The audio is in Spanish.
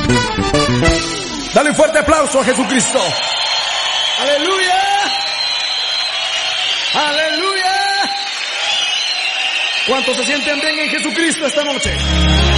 Dale un fuerte aplauso a Jesucristo. Aleluya. Aleluya. ¿Cuántos se sienten bien en Jesucristo esta noche?